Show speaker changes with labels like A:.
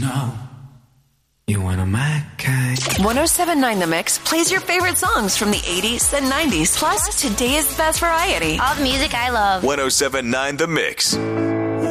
A: know you one of my kind.
B: 107.9 The Mix plays your favorite songs from the 80s and 90s, plus today's best variety.
C: All the music I love.
D: 107.9 The Mix.